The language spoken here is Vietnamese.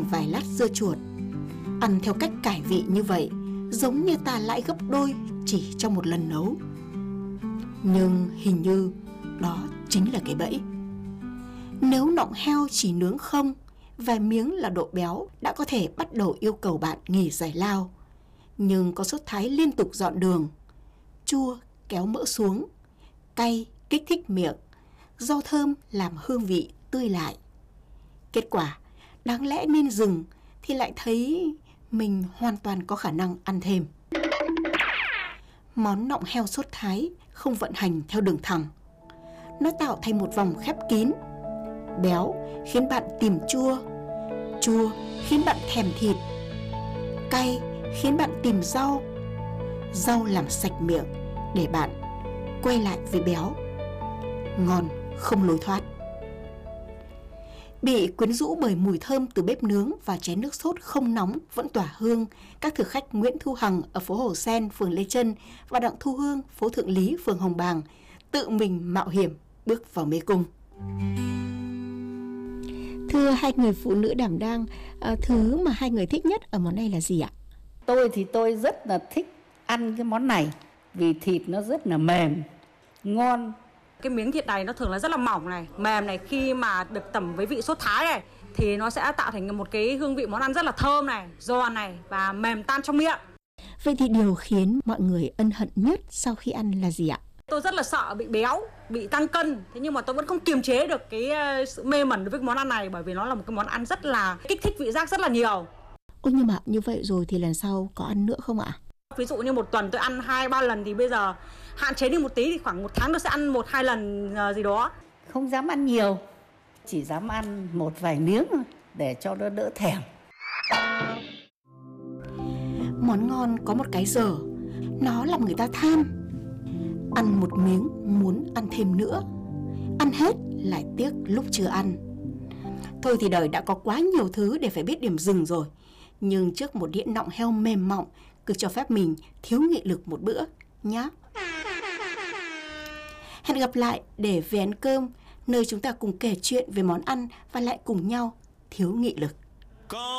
vài lát dưa chuột. Ăn theo cách cải vị như vậy giống như ta lãi gấp đôi chỉ trong một lần nấu. Nhưng hình như đó chính là cái bẫy. Nếu nọng heo chỉ nướng không, vài miếng là độ béo đã có thể bắt đầu yêu cầu bạn nghỉ giải lao. Nhưng có sốt Thái liên tục dọn đường, chua kéo mỡ xuống, cay kích thích miệng, rau thơm làm hương vị tươi lại. Kết quả, đáng lẽ nên dừng thì lại thấy mình hoàn toàn có khả năng ăn thêm. Món nọng heo sốt Thái không vận hành theo đường thẳng. Nó tạo thành một vòng khép kín. Béo khiến bạn tìm chua, chua khiến bạn thèm thịt, cay khiến bạn tìm rau, rau làm sạch miệng để bạn quay lại với béo. Ngon không lối thoát. Bị quyến rũ bởi mùi thơm từ bếp nướng và chén nước sốt không nóng vẫn tỏa hương, các thực khách Nguyễn Thu Hằng ở phố Hồ Sen, phường Lê Chân và Đặng Thu Hương, phố Thượng Lý, phường Hồng Bàng tự mình mạo hiểm bước vào mê cung. Thưa hai người phụ nữ đảm đang, thứ mà hai người thích nhất ở món này là gì ạ? Tôi thì tôi rất là thích ăn cái món này vì thịt nó rất là mềm, ngon. Cái miếng thịt này nó thường là rất là mỏng này, mềm này, khi mà được tẩm với vị sốt Thái này thì nó sẽ tạo thành một cái hương vị món ăn rất là thơm này, giòn này và mềm tan trong miệng. Vậy thì điều khiến mọi người ân hận nhất sau khi ăn là gì ạ? Tôi rất là sợ bị béo, bị tăng cân, thế nhưng mà tôi vẫn không kiềm chế được cái sự mê mẩn đối với món ăn này bởi vì nó là một cái món ăn rất là kích thích vị giác rất là nhiều. Ôi, nhưng mà như vậy rồi thì lần sau có ăn nữa không ạ? Ví dụ như một tuần tôi ăn 2-3 lần thì bây giờ hạn chế đi một tí thì khoảng một tháng tôi sẽ ăn 1-2 lần gì đó. Không dám ăn nhiều, chỉ dám ăn một vài miếng thôi để cho nó đỡ thèm. Món ngon có một cái dở, nó làm người ta tham. Ăn một miếng muốn ăn thêm nữa, ăn hết lại tiếc lúc chưa ăn. Thôi thì đời đã có quá nhiều thứ để phải biết điểm dừng rồi. Nhưng trước một đĩa nọng heo mềm mọng, cứ cho phép mình thiếu nghị lực một bữa nhé. Hẹn gặp lại để về ăn cơm, nơi chúng ta cùng kể chuyện về món ăn và lại cùng nhau thiếu nghị lực.